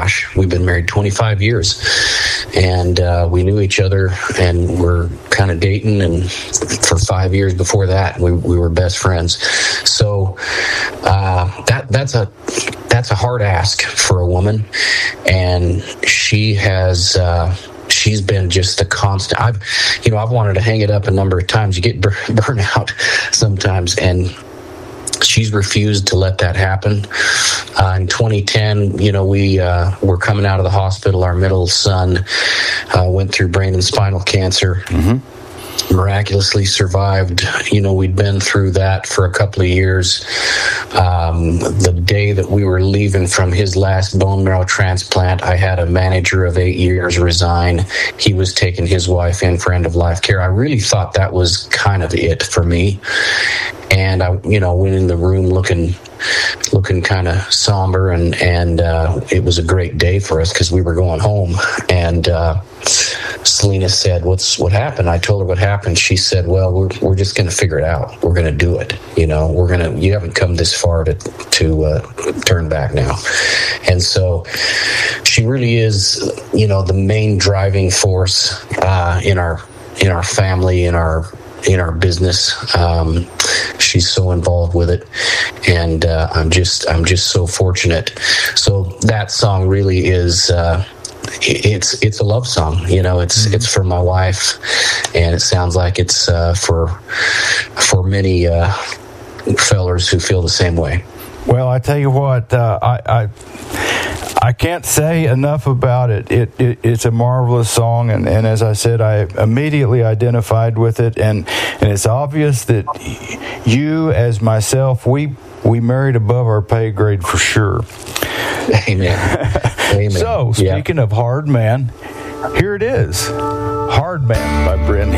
we've been married 25 years, and we knew each other and were kind of dating, and for 5 years before that we were best friends. So that's a hard ask for a woman, and she has she's been just a constant. I've wanted to hang it up a number of times. You get burnt out sometimes, and she's refused to let that happen. In 2010, we were coming out of the hospital. Our middle son went through brain and spinal cancer. Mm-hmm. Miraculously survived. We'd been through that for a couple of years. The day that we were leaving from his last bone marrow transplant, I had a manager of 8 years resign. He was taking his wife in for end-of-life care. I really thought that was kind of it for me. And I, went in the room looking kind of somber, and it was a great day for us because we were going home. And Selena said, "What happened?" I told her what happened. She said, "Well, we're just going to figure it out. We're going to do it. You haven't come this far to turn back now." And so she really is, the main driving force in our family, in our business. She's so involved with it, and I'm just so fortunate. So that song really is it's a love song. It's for my wife, and it sounds like it's for many fellers who feel the same way. Well, I tell you what, I can't say enough about it. It's a marvelous song, and as I said, I immediately identified with it, and it's obvious that you, as myself, we married above our pay grade for sure. Amen. Amen. So, speaking of Hard Man, here it is, Hard Man by Brent